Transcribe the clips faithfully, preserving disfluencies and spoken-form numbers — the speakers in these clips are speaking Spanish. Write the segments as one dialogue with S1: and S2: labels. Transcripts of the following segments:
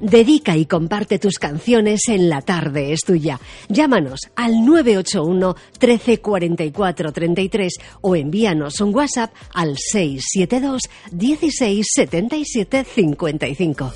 S1: Dedica y comparte tus canciones en La Tarde es Tuya. Llámanos al nueve ocho uno, trece, cuarenta y cuatro, treinta y tres o envíanos un WhatsApp al seis siete dos, dieciséis, setenta y siete, cincuenta y cinco.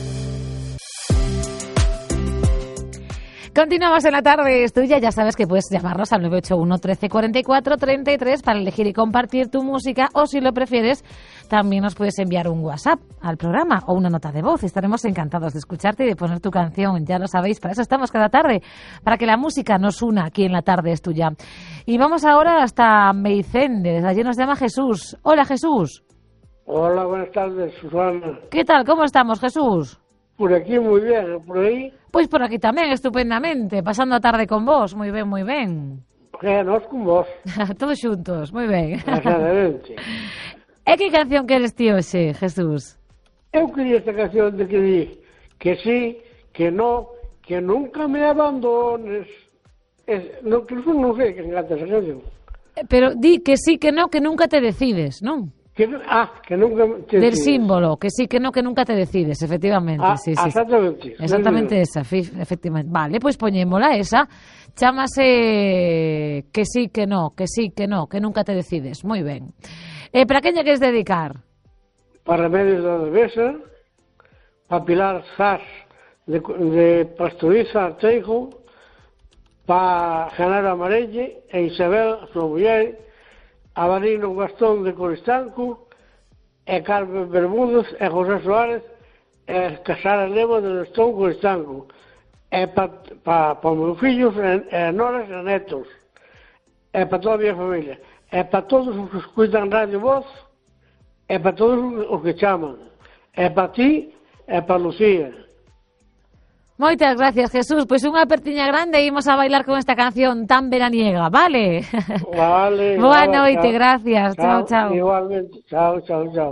S2: Continuamos en La Tarde es Tuya. Ya sabes que puedes llamarnos al nueve ocho uno, trece, cuarenta y cuatro, treinta y tres para elegir y compartir tu música, o si lo prefieres, también nos puedes enviar un WhatsApp al programa o una nota de voz. Estaremos encantados de escucharte y de poner tu canción. Ya lo sabéis, para eso estamos cada tarde, para que la música nos una aquí en La Tarde es Tuya. Y vamos ahora hasta Meicén. Desde allí nos llama Jesús. Hola, Jesús.
S3: Hola, buenas tardes, Susana.
S2: ¿Qué tal? ¿Cómo estamos, Jesús?
S3: Por aquí muy bien, por aí?
S2: Pois por aquí tamén, estupendamente, pasando a tarde con vos, moi ben, moi ben.
S3: É, nós con vos.
S2: Todos xuntos, moi ben.
S3: Excelente.
S2: E que canción queres ti hoxe, Jesús?
S3: Eu quería esta canción de que di que sí, que no, que nunca me abandones. Es, no, que non sei que encanta esa canción.
S2: Pero di que sí, que no, que nunca te decides, non?
S3: Que, ah, que nunca te
S2: Del
S3: decides.
S2: símbolo, que sí, que no, que nunca te decides, efectivamente.
S3: Ah,
S2: sí, sí,
S3: exactamente.
S2: Exactamente esa, efectivamente. Vale, pois poñémola esa. Chámase que sí, que no, que sí, que no, que nunca te decides. Moi ben. Eh, para quen lle queres dedicar?
S3: Para Remedios da Devesa, para Pilar Zas de, de Pastoriza Arteijo, para Genaro Amarelle e Isabel, a súa muller, a Avarino Gastón de Coristanco, e Carmen Bermúdez, e José Suárez, e Casara Levo de Gastón Coristanco, e para pa, pa meus fillos, e, e noras e netos, e para toda a minha familia, e para todos os que escutan Radio Voz, e para todos os que chaman, e para ti, e para Lucía.
S2: Moitas gracias, Jesús. Pois unha apertiña grande e imos a bailar con esta canción tan veraniega, vale?
S3: Vale.
S2: Boa
S3: vale,
S2: noite,
S3: chao.
S2: gracias. Chao, chao.
S3: Igualmente. Chao, chao, chao.